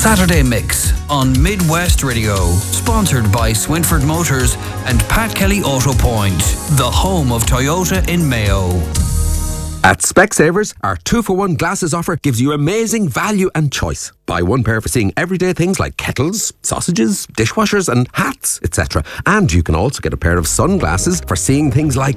Saturday Mix on Midwest Radio, sponsored by Swinford Motors and Pat Kelly Auto Point, the home of Toyota in Mayo. At Specsavers, our 2-for-1 glasses offer gives you amazing value and choice. Buy one pair for seeing everyday things like kettles, sausages, dishwashers and hats, etc. And you can also get a pair of sunglasses for seeing things like...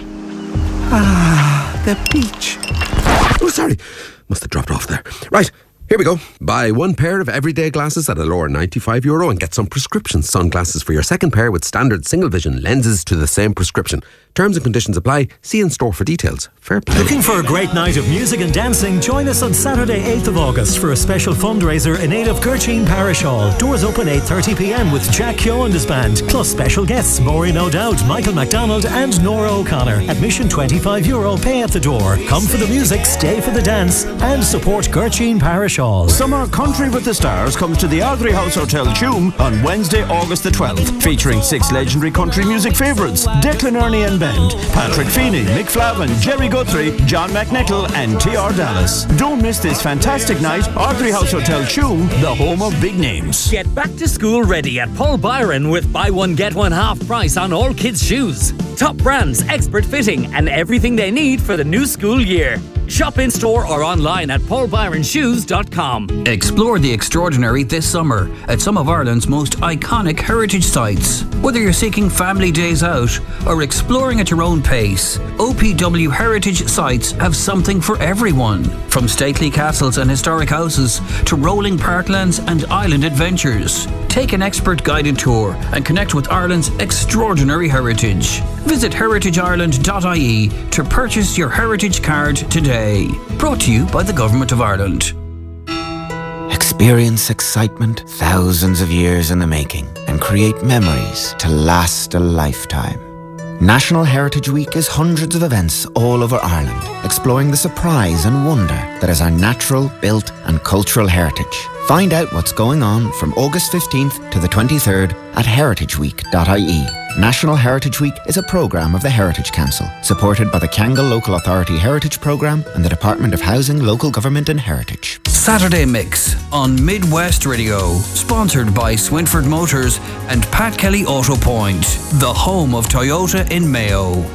the beach. Oh, sorry. Must have dropped off there. Right. Here we go. Buy one pair of everyday glasses at a lower €95 and get some prescription sunglasses for your second pair with standard single vision lenses to the same prescription. Terms and conditions apply. See in store for details. Fair play. Looking for a great night of music and dancing? Join us on Saturday 8th of August for a special fundraiser in aid of Gurteen Parish Hall. Doors open 8:30pm with Jack Keogh and his band, plus special guests Maureen O'Dowd, Michael McDonald and Nora O'Connor. Admission €25, pay at the door. Come for the music, stay for the dance and support Gurteen Parish Hall. Summer Country with the Stars comes to the Ardrey House Hotel Tuam on Wednesday, August the 12th, featuring 6 legendary country music favourites: Declan Ernie and Band, Patrick Feeney, Mick Flavin, Jerry Guthrie, John McNichol and T.R. Dallas. Don't miss this fantastic night. Ardrey House Hotel Tuam, the home of big names. Get back to school ready at Paul Byron with buy one get one half price on all kids' shoes. Top brands, expert fitting and everything they need for the new school year. Shop in store or online at paulbyronshoes.com. Explore the extraordinary this summer at some of Ireland's most iconic heritage sites. Whether you're seeking family days out or exploring at your own pace, OPW Heritage Sites have something for everyone. From stately castles and historic houses to rolling parklands and island adventures. Take an expert guided tour and connect with Ireland's extraordinary heritage. Visit heritageIreland.ie to purchase your heritage card today. Brought to you by the Government of Ireland. Experience excitement thousands of years in the making and create memories to last a lifetime. National Heritage Week is hundreds of events all over Ireland, exploring the surprise and wonder that is our natural, built and cultural heritage. Find out what's going on from August 15th to the 23rd at heritageweek.ie. National Heritage Week is a programme of the Heritage Council, supported by the Kangal Local Authority Heritage Programme and the Department of Housing, Local Government and Heritage. Saturday Mix on Midwest Radio, sponsored by Swinford Motors and Pat Kelly Auto Point, the home of Toyota in Mayo.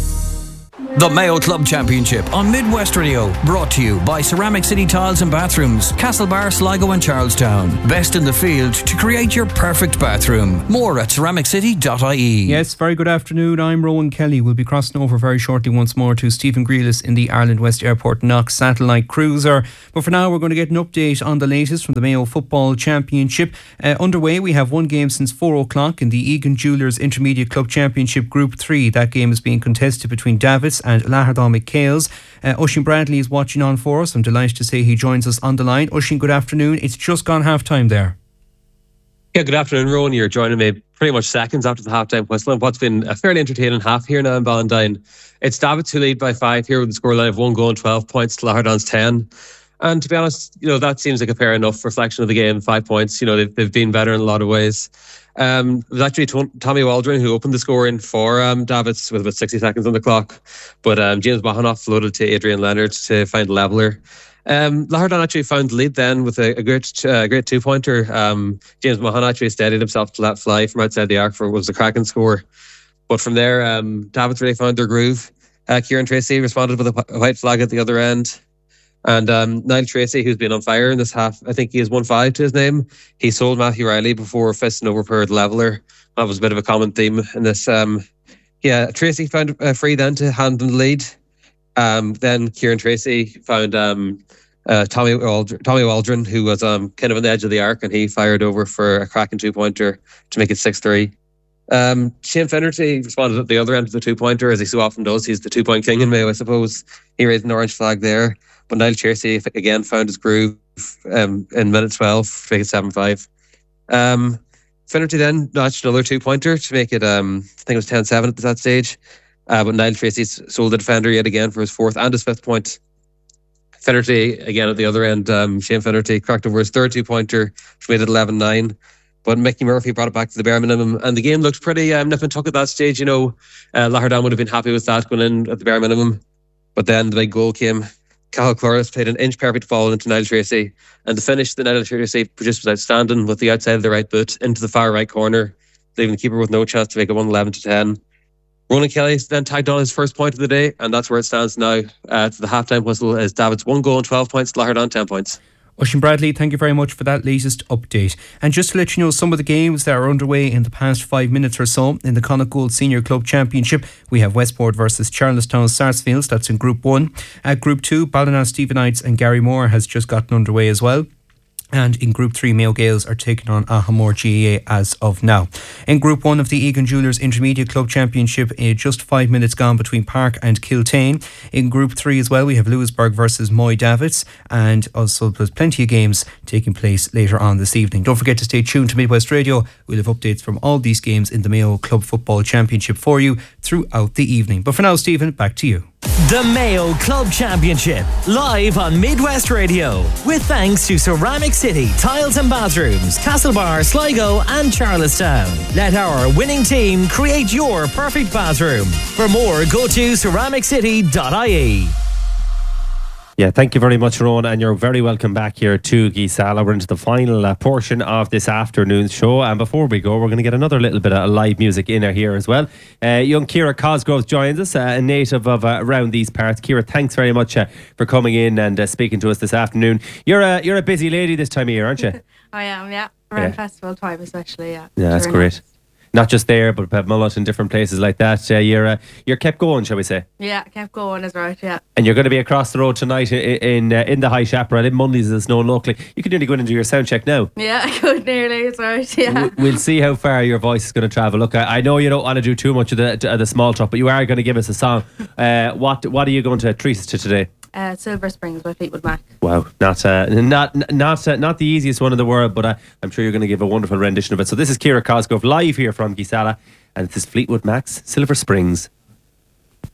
The Mayo Club Championship on Midwest Radio, brought to you by Ceramic City Tiles and Bathrooms, Castlebar, Sligo and Charlestown. Best in the field to create your perfect bathroom. More at ceramiccity.ie. Yes, very good afternoon. I'm Rowan Kelly. We'll be crossing over very shortly once more to Stephen Grealis in the Ireland West Airport Knox satellite cruiser. But for now, we're going to get an update on the latest from the Mayo Football Championship. Underway, we have one game since 4 o'clock in the Egan Jewellers Intermediate Club Championship Group 3. That game is being contested between Davos and Lahardal McHale's. Oisín Bradley is watching on for us. I'm delighted to say he joins us on the line. Oisín, good afternoon. It's just gone half time there. Yeah, good afternoon, Rowan. You're joining me pretty much seconds after the half-time whistle and what's been a fairly entertaining half here now in Ballantyne. It's Davos who lead by 5 here with the scoreline of 1 goal and 12 points to Lahardal's 10. And to be honest, that seems like a fair enough reflection of the game. 5 points, they've been better in a lot of ways. It was actually Tommy Waldron who opened the scoring for Davos with about 60 seconds on the clock. But James Mahanoff floated to Adrian Leonard to find a leveller. Lahardal actually found the lead then with a great 2-pointer. James Mahan actually steadied himself to let fly from outside the arc for what was the cracking score. But from there, Davos really found their groove. Kieran Tracy responded with a white flag at the other end. And Niall Tracy, who's been on fire in this half, I think he has 1-5 to his name. He sold Matthew Riley before fisting over for the leveller. That was a bit of a common theme in this. Tracy found a free then to hand them the lead. Then Kieran Tracy found Tommy Waldron, who was kind of on the edge of the arc, and he fired over for a cracking 2-pointer to make it 6-3. Shane Finnerty responded at the other end of the 2-pointer, as he so often does. He's the 2-point king in Mayo, I suppose. He raised an orange flag there. But Niall Tracy again found his groove in minute 12 to make it 7-5. Finnerty then notched another 2-pointer to make it, I think it was 10-7 at that stage. But Niall Tracy sold the defender yet again for his 4th and his 5th point. Finnerty again at the other end, Shane Finnerty cracked over his 3rd 2-pointer, which made it 11-9. But Mickey Murphy brought it back to the bare minimum, and the game looked pretty nip and tuck at that stage. Lahardal would have been happy with that going in at the bare minimum. But then the big goal came. Cathal Cloris played an inch-perfect fall into Niall Tracy, and the finish that Niall Tracy produced was outstanding, with the outside of the right boot into the far right corner, leaving the keeper with no chance to make it 111-10. Ronan Kelly then tagged on his first point of the day, and that's where it stands now. To the half-time whistle is David's 1 goal and 12 points, Lahardon 10 points. Oisin Bradley, thank you very much for that latest update. And just to let you know some of the games that are underway in the past 5 minutes or so in the Connacht Gold Senior Club Championship, we have Westport versus Charlestown Sarsfields. That's in Group 1. At Group 2, Ballina Stephenites and Gary Moore has just gotten underway as well. And in Group 3, Mayo Gales are taking on Ahamore GAA as of now. In Group 1 of the Egan Jewelers Intermediate Club Championship, just 5 minutes gone between Park and Kiltane. In Group 3 as well, we have Lewisburg versus Moy Davids, and also there's plenty of games taking place later on this evening. Don't forget to stay tuned to Midwest Radio. We'll have updates from all these games in the Mayo Club Football Championship for you throughout the evening. But for now, Stephen, back to you. The Mayo Club Championship, live on Midwest Radio, with thanks to Ceramic City Tiles and Bathrooms, Castlebar, Sligo and Charlestown. Let our winning team create your perfect bathroom. For more, go to ceramiccity.ie. Yeah, thank you very much, Ron, and you're very welcome back here to Geesala. We're into the final portion of this afternoon's show, and before we go, we're going to get another little bit of live music in here as well. Young Ciara Cosgrove joins us, a native of around these parts. Ciara, thanks very much for coming in and speaking to us this afternoon. You're a busy lady this time of year, aren't you? I am, yeah. Around festival time especially, yeah. Yeah, that's great. Not just there, but Mullet and different places like that. You're kept going, shall we say? Yeah, kept going is right, yeah. And you're going to be across the road tonight in the High Chaparral in Mondays, as known locally. You could nearly go in and do your sound check now. Yeah, I could nearly, it's right, yeah. We'll see how far your voice is going to travel. Look, I know you don't want to do too much of the small talk, but you are going to give us a song. What are you going to treat us to today? Silver Springs by Fleetwood Mac. Wow, not the easiest one in the world, but I'm sure you're going to give a wonderful rendition of it. So this is Ciara Cosgrove live here from Geesala, and this is Fleetwood Mac's Silver Springs.